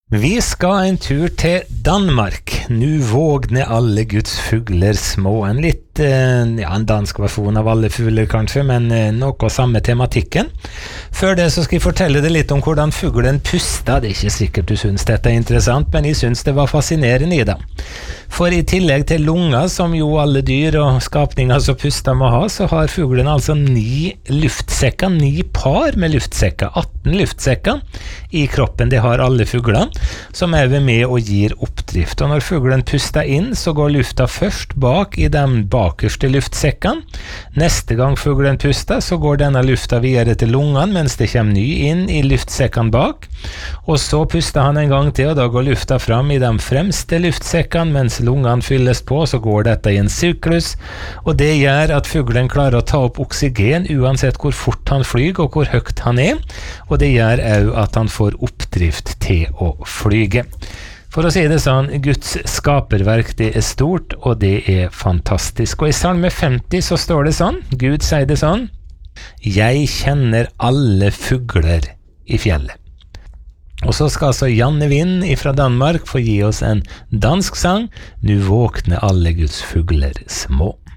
Vi skal en tur til Danmark. Nu vågne alle Guds fugler små. En litt, en dansk versjon av alle fugler kanskje, men noe samme tematikken. Før det så skal jeg fortelle deg litt om hvordan fuglen puster. Det er ikke sikkert du synes dette er interessant, men jeg synes det var fascinerende i det. For i tillegg til lunger, som jo alle dyr og skapninger som puster må ha, så har fuglen altså 9 luftsekker, 9 par med luftsekker, 18 luftsekker i kroppen. Det har alle fugler, som er med og gir oppdrift. Og når fuglen puster inn, så går lufta først bak i de bakerste luftsekkene. Neste gang fuglen puster, så går denne lufta videre til lungene, mens det kommer ny inn i luftsekkene bak. Og så puster han en gang til, og da går lufta fram i de fremste luftsekkene, mens lungene fylles på, så går dette i en syklus. Og det gjør at fuglen klarer å ta opp oksygen, uansett hvor fort han flyger og hvor høyt han er. Og det gjør også at han får oppdrift til å flyge. For å si det sånn, Guds skaperverk det er stort, og det er fantastisk. Og i Salme 50 så står det sånn, Gud sier det sånn: «Jeg kjenner alle fugler i fjellet». Og så skal altså Janne Vind fra Danmark få gi oss en dansk sang, «Nu våkne alle Guds fugler små».